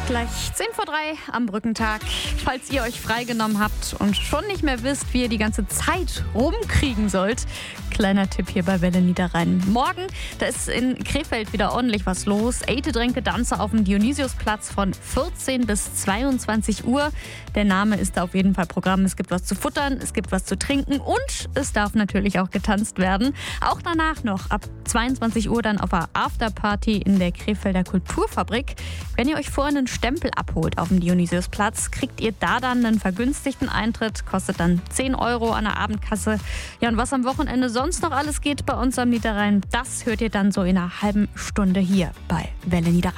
Gleich 10 vor 3 am Brückentag. Falls ihr euch freigenommen habt und schon nicht mehr wisst, wie ihr die ganze Zeit rumkriegen sollt, kleiner Tipp hier bei Welle Niederrhein. Morgen, da ist in Krefeld wieder ordentlich was los. Ate Dränke Danze auf dem Dionysiusplatz von 14 bis 22 Uhr. Der Name ist da auf jeden Fall Programm. Es gibt was zu futtern, es gibt was zu trinken und es darf natürlich auch getanzt werden. Auch danach noch ab 22 Uhr dann auf der Afterparty in der Krefelder Kulturfabrik. Wenn ihr euch vorher einen Stempel abholt auf dem Dionysiusplatz, kriegt ihr da dann einen vergünstigten Eintritt, kostet dann 10 Euro an der Abendkasse. Ja, und was am Wochenende sonst noch alles geht bei uns am Niederrhein, das hört ihr dann so in einer halben Stunde hier bei Welle Niederrhein.